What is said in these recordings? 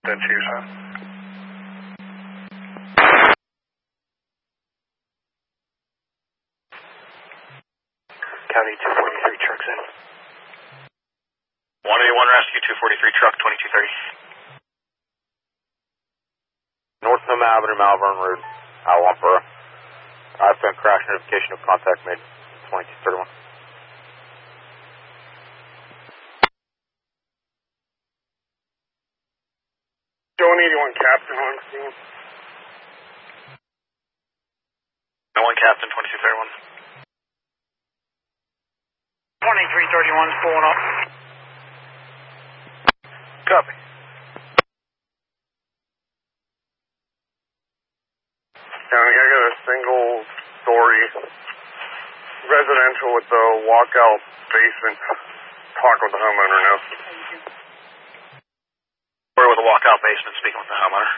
Dead Chiefs, huh? County 243 trucks in. 181 rescue, 243 truck, 2230. North Nome Avenue, Malvern Road, Alwampura. I sent crash notification of contact made, 2231. Joe 81 Captain on scene. 1 Captain, 2231. 2331's pulling up. Copy. County, I got a single story residential with the walkout basement. Talk with the homeowner now. We're with a walkout basement, speaking with the homeowner.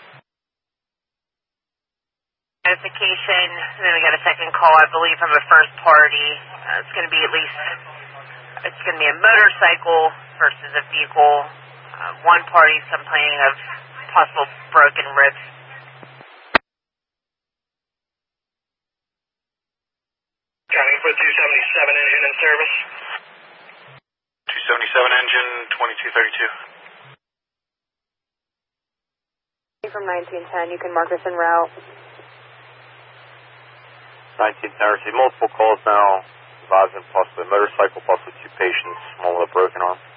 Notification, then we got a second call, I believe, from a first party. It's going to be it's going to be a motorcycle versus a vehicle. One party's complaining of possible broken ribs. County, put 277 engine in service. 277 engine, 2232. From 1910, you can mark this en route. 1910, I received multiple calls now, advising possibly a motorcycle, possibly 2 patients, small with a broken arm.